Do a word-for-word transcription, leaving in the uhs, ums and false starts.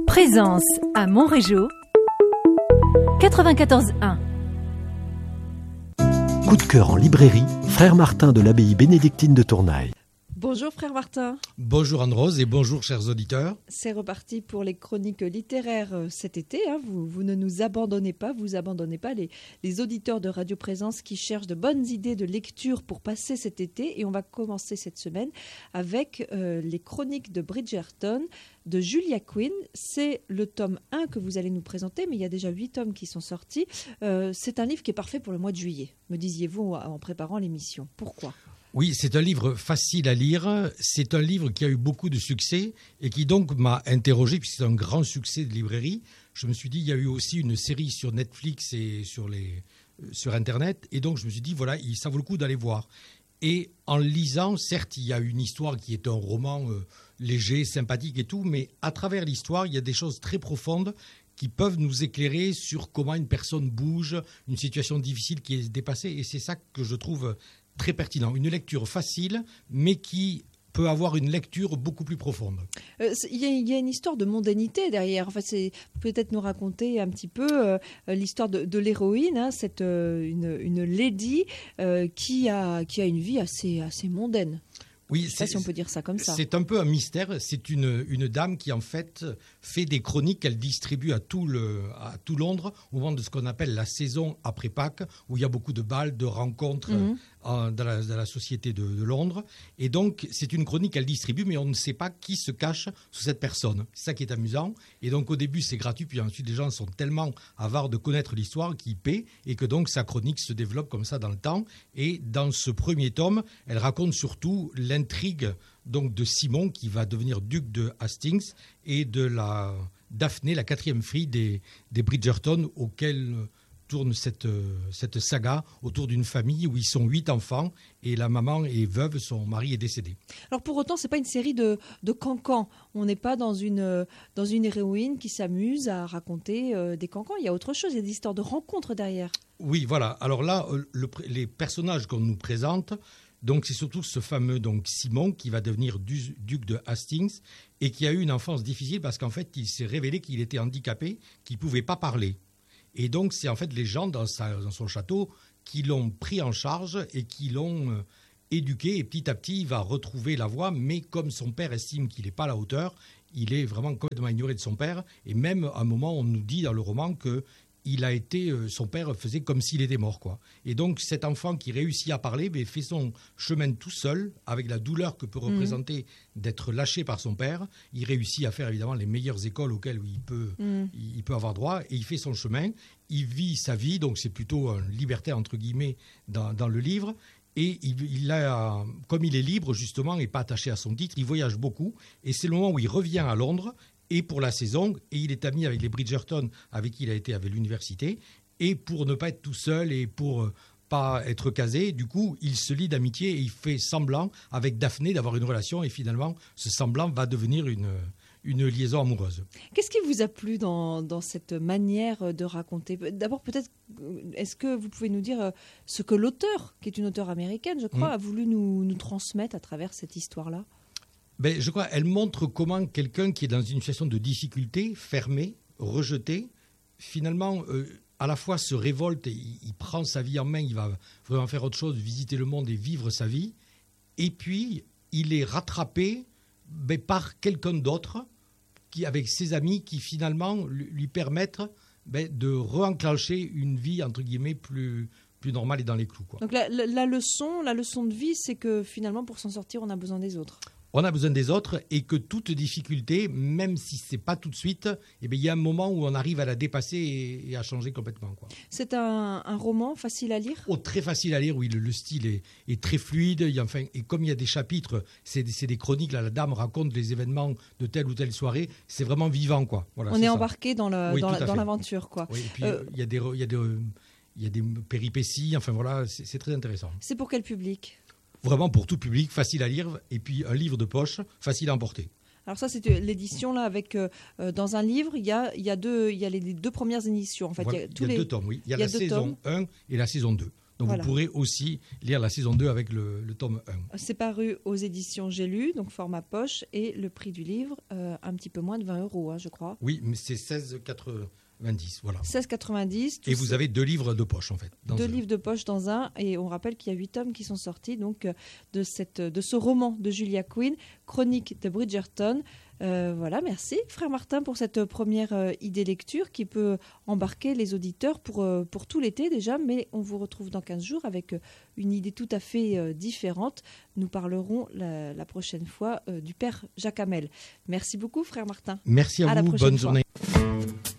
Présence à Montrégeau, quatre-vingt-quatorze un. Coup de cœur en librairie, Frère Martin de l'abbaye bénédictine de Tournaille. Bonjour Frère Martin. Bonjour Anne-Rose et bonjour chers auditeurs. C'est reparti pour les chroniques littéraires cet été. Hein. Vous, vous ne nous abandonnez pas, vous abandonnez pas les, les auditeurs de Radio Présence qui cherchent de bonnes idées de lecture pour passer cet été. Et on va commencer cette semaine avec euh, les chroniques de Bridgerton de Julia Quinn. C'est le tome un que vous allez nous présenter, mais il y a déjà huit tomes qui sont sortis. Euh, c'est un livre qui est parfait pour le mois de juillet, me disiez-vous en préparant l'émission. Pourquoi ? Oui, c'est un livre facile à lire, c'est un livre qui a eu beaucoup de succès et qui donc m'a interrogé, puisque c'est un grand succès de librairie. Je me suis dit, il y a eu aussi une série sur Netflix et sur, les, sur Internet, et donc je me suis dit, voilà, ça vaut le coup d'aller voir. Et en lisant, certes, il y a une histoire qui est un roman euh, léger, sympathique et tout, mais à travers l'histoire, il y a des choses très profondes qui peuvent nous éclairer sur comment une personne bouge, une situation difficile qui est dépassée, et c'est ça que je trouve très pertinent. Une lecture facile, mais qui peut avoir une lecture beaucoup plus profonde. Euh, il y a, il y a une histoire de mondanité derrière. Enfin, c'est peut-être nous raconter un petit peu euh, l'histoire de, de l'héroïne, hein, cette, euh, une, une lady euh, qui, a, qui a une vie assez, assez mondaine. Oui, je ne sais pas si on peut dire ça comme ça. C'est un peu un mystère. C'est une, une dame qui, en fait, fait des chroniques qu'elle distribue à tout, le, à tout Londres au moment de ce qu'on appelle la saison après Pâques, où il y a beaucoup de balles, de rencontres mmh. en, dans, la, dans la société de, de Londres. Et donc, c'est une chronique qu'elle distribue, mais on ne sait pas qui se cache sous cette personne. C'est ça qui est amusant. Et donc, au début, c'est gratuit. Puis ensuite, les gens sont tellement avares de connaître l'histoire qu'ils paient. Et que donc, sa chronique se développe comme ça dans le temps. Et dans ce premier tome, elle raconte surtout l'intrigue L'intrigue donc de Simon qui va devenir duc de Hastings et de la Daphné, la quatrième fille des, des Bridgerton, auquel tourne cette, cette saga autour d'une famille où ils sont huit enfants et la maman est veuve, son mari est décédé. Alors pour autant, c'est pas une série de, de cancans. On n'est pas dans une, dans une héroïne qui s'amuse à raconter euh, des cancans. Il y a autre chose, il y a des histoires de rencontres derrière. Oui, voilà. Alors là, le, les personnages qu'on nous présente, donc c'est surtout ce fameux donc Simon qui va devenir du, duc de Hastings et qui a eu une enfance difficile parce qu'en fait il s'est révélé qu'il était handicapé, qu'il ne pouvait pas parler. Et donc c'est en fait les gens dans, sa, dans son château qui l'ont pris en charge et qui l'ont euh, éduqué. Et petit à petit il va retrouver la voie, mais comme son père estime qu'il n'est pas à la hauteur, il est vraiment complètement ignoré de son père. Et même à un moment on nous dit dans le roman que il a été, euh, son père faisait comme s'il était mort, quoi. Et donc cet enfant qui réussit à parler, mais fait son chemin tout seul, avec la douleur que peut représenter mmh. d'être lâché par son père. Il réussit à faire évidemment les meilleures écoles auxquelles il peut, mmh. il peut avoir droit, et il fait son chemin. Il vit sa vie, donc c'est plutôt un libertaire entre guillemets dans, dans le livre. Et il, il a, comme il est libre justement et pas attaché à son titre, il voyage beaucoup. Et c'est le moment où il revient à Londres. Et pour la saison, et il est ami avec les Bridgerton, avec qui il a été avec l'université, et pour ne pas être tout seul et pour euh, pas être casé, du coup, il se lie d'amitié et il fait semblant avec Daphné d'avoir une relation, et finalement, ce semblant va devenir une, une liaison amoureuse. Qu'est-ce qui vous a plu dans, dans cette manière de raconter ? D'abord, peut-être, est-ce que vous pouvez nous dire ce que l'auteur, qui est une auteure américaine, je crois, mmh. a voulu nous, nous transmettre à travers cette histoire-là ? Ben, je crois qu'elle montre comment quelqu'un qui est dans une situation de difficulté, fermé, rejeté, finalement, euh, à la fois se révolte, et il, il prend sa vie en main, il va vraiment faire autre chose, visiter le monde et vivre sa vie, et puis il est rattrapé ben, par quelqu'un d'autre, qui, avec ses amis, qui finalement lui, lui permettent ben, de re-enclencher une vie, entre guillemets, plus... plus normale et dans les clous, quoi. Donc la, la, la, leçon, la leçon de vie, c'est que finalement, pour s'en sortir, on a besoin des autres. On a besoin des autres et que toute difficulté, même si ce n'est pas tout de suite, eh bien, il y a un moment où on arrive à la dépasser et, et à changer complètement, quoi. C'est un, un roman facile à lire ? Oh, très facile à lire, oui. Le, le style est, est très fluide. Il y a, enfin, et comme il y a des chapitres, c'est, c'est des chroniques. Là, la dame raconte les événements de telle ou telle soirée. C'est vraiment vivant, quoi. Voilà, on c'est est ça. embarqué dans, le, oui, dans, la, dans fait. l'aventure, quoi. Oui, et puis, euh, il y a des... Il y a des il y a des péripéties. Enfin, voilà, c'est, c'est très intéressant. C'est pour quel public ? Vraiment pour tout public, facile à lire, et puis un livre de poche, facile à emporter. Alors ça, c'est l'édition là avec euh, dans un livre, il y a il y a deux il y a les deux premières éditions en fait. Voilà, il y a, tous il y a les... deux tomes, oui. Il y a, il y a la deux saison tomes. un et la saison deux. Donc Voilà. vous pourrez aussi lire la saison deux avec le, le tome un. C'est paru aux éditions J'ai lu, donc format poche, et le prix du livre, euh, un petit peu moins de vingt euros, hein, je crois. Oui, mais c'est seize quatre-vingt-dix, voilà. seize quatre-vingt-dix. Et vous ce... avez deux livres de poche, en fait. Dans Deux un. livres de poche dans un, et on rappelle qu'il y a huit tomes qui sont sortis donc, euh, de, cette, de ce roman de Julia Quinn, Chronique de Bridgerton. Euh, voilà, merci frère Martin pour cette première euh, idée lecture qui peut embarquer les auditeurs pour, euh, pour tout l'été déjà, mais on vous retrouve dans quinze jours avec euh, une idée tout à fait euh, différente. Nous parlerons la, la prochaine fois euh, du père Jacques Hamel. Merci beaucoup frère Martin. Merci à, À la vous, prochaine bonne fois. journée.